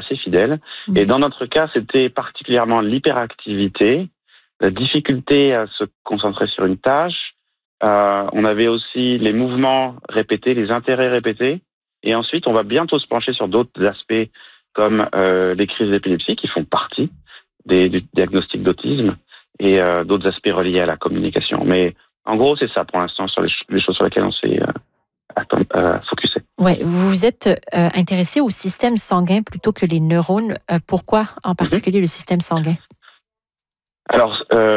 assez fidèles. Et dans notre cas, c'était particulièrement l'hyperactivité, la difficulté à se concentrer sur une tâche. On avait aussi les mouvements répétés, les intérêts répétés. Et ensuite, on va bientôt se pencher sur d'autres aspects comme les crises d'épilepsie qui font partie du diagnostic d'autisme et d'autres aspects reliés à la communication. Mais en gros, c'est ça pour l'instant sur les choses sur lesquelles on s'est focusé. Ouais, vous vous êtes intéressé au système sanguin plutôt que les neurones. Pourquoi en particulier le système sanguin? Alors,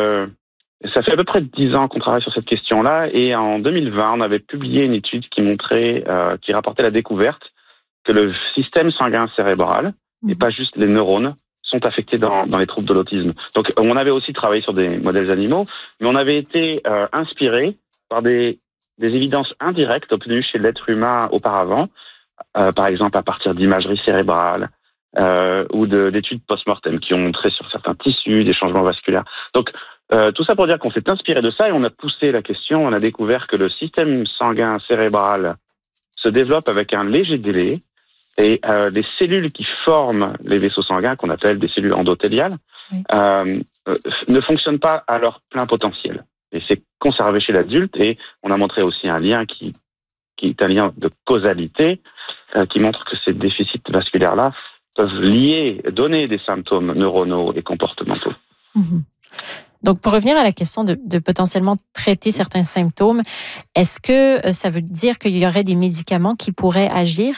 ça fait à peu près 10 ans qu'on travaille sur cette question-là et en 2020, on avait publié une étude qui montrait, qui rapportait la découverte que le système sanguin cérébral, et pas juste les neurones, sont affectés dans les troubles de l'autisme. Donc, on avait aussi travaillé sur des modèles animaux, mais on avait été inspiré par des évidences indirectes obtenues chez l'être humain auparavant, par exemple à partir d'imagerie cérébrale ou d'études post-mortem qui ont montré sur certains tissus des changements vasculaires. Donc, tout ça pour dire qu'on s'est inspiré de ça et on a poussé la question, on a découvert que le système sanguin cérébral se développe avec un léger délai et les cellules qui forment les vaisseaux sanguins, qu'on appelle des cellules endothéliales, ne fonctionnent pas à leur plein potentiel. Et c'est conservé chez l'adulte et on a montré aussi un lien qui est un lien de causalité qui montre que ces déficits vasculaires-là peuvent donner des symptômes neuronaux et comportementaux. Donc, pour revenir à la question de potentiellement traiter certains symptômes, est-ce que ça veut dire qu'il y aurait des médicaments qui pourraient agir?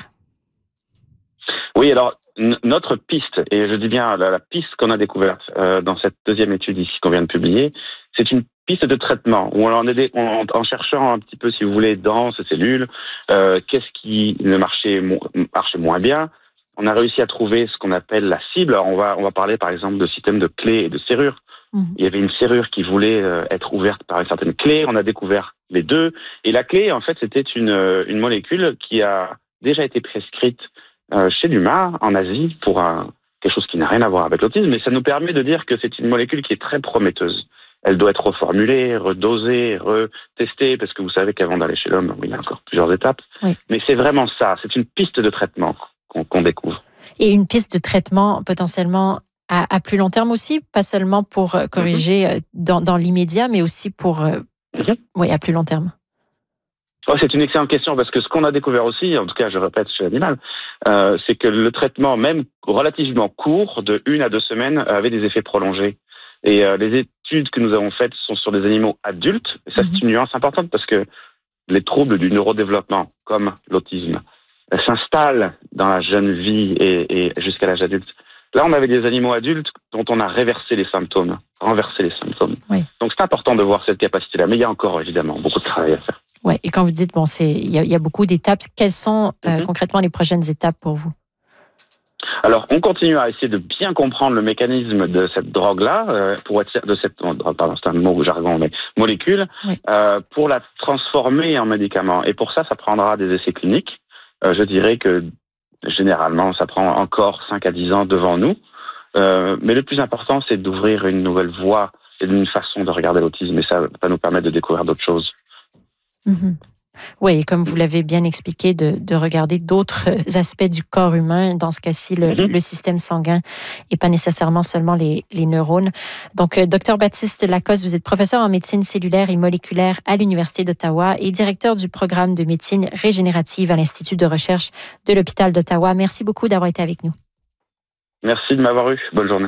Oui, alors, notre piste, et je dis bien la piste qu'on a découverte dans cette deuxième étude ici qu'on vient de publier, c'est une piste de traitement où en cherchant un petit peu, si vous voulez, dans ces cellules, qu'est-ce qui ne marchait moins bien. On a réussi à trouver ce qu'on appelle la cible. Alors on va parler par exemple de système de clés et de serrures. Il y avait une serrure qui voulait être ouverte par une certaine clé. On a découvert les deux. Et la clé, en fait, c'était une molécule qui a déjà été prescrite chez l'humain, en Asie, pour quelque chose qui n'a rien à voir avec l'autisme. Mais ça nous permet de dire que c'est une molécule qui est très prometteuse. Elle doit être reformulée, redosée, retestée, parce que vous savez qu'avant d'aller chez l'homme, il y a encore plusieurs étapes. Oui. Mais c'est vraiment ça. C'est une piste de traitement qu'on découvre. Et une piste de traitement potentiellement à plus long terme aussi, pas seulement pour corriger dans l'immédiat, mais aussi pour à plus long terme. Oh, c'est une excellente question parce que ce qu'on a découvert aussi, en tout cas je répète chez l'animal, c'est que le traitement même relativement court, de 1 à 2 semaines, avait des effets prolongés. Et les études que nous avons faites sont sur des animaux adultes. Et ça, c'est une nuance importante parce que les troubles du neurodéveloppement, comme l'autisme, s'installent dans la jeune vie et jusqu'à l'âge adulte. Là, on avait des animaux adultes dont on a renversé les symptômes. Oui. Donc, c'est important de voir cette capacité-là. Mais il y a encore, évidemment, beaucoup de travail à faire. Oui, et quand vous dites, il y a beaucoup d'étapes, quelles sont concrètement les prochaines étapes pour vous? Alors, on continue à essayer de bien comprendre le mécanisme de cette drogue-là, c'est un mot jargon, mais molécule, pour la transformer en médicament. Et pour ça prendra des essais cliniques. Je dirais que généralement, ça prend encore 5 à 10 ans devant nous. Mais le plus important, c'est d'ouvrir une nouvelle voie et une façon de regarder l'autisme. Et ça va nous permettre de découvrir d'autres choses. Oui, et comme vous l'avez bien expliqué, de regarder d'autres aspects du corps humain, dans ce cas-ci, le système sanguin, et pas nécessairement seulement les neurones. Donc, Dr Baptiste Lacoste, vous êtes professeur en médecine cellulaire et moléculaire à l'Université d'Ottawa et directeur du programme de médecine régénérative à l'Institut de recherche de l'Hôpital d'Ottawa. Merci beaucoup d'avoir été avec nous. Merci de m'avoir eu. Bonne journée.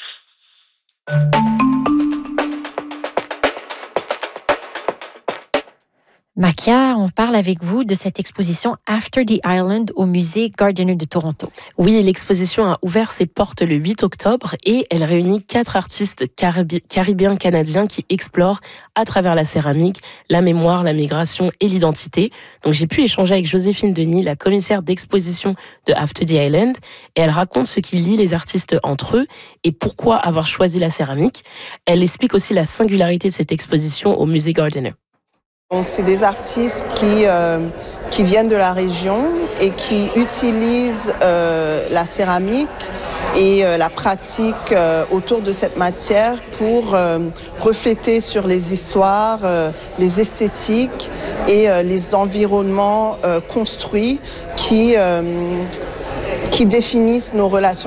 Makia, on parle avec vous de cette exposition After the Island au musée Gardiner de Toronto. Oui, l'exposition a ouvert ses portes le 8 octobre et elle réunit 4 artistes caribéens-canadiens qui explorent à travers la céramique, la mémoire, la migration et l'identité. Donc j'ai pu échanger avec Joséphine Denis, la commissaire d'exposition de After the Island, et elle raconte ce qui lie les artistes entre eux et pourquoi avoir choisi la céramique. Elle explique aussi la singularité de cette exposition au musée Gardiner. Donc, c'est des artistes qui viennent de la région et qui utilisent la céramique et la pratique autour de cette matière pour refléter sur les histoires, les esthétiques et les environnements construits qui définissent nos relations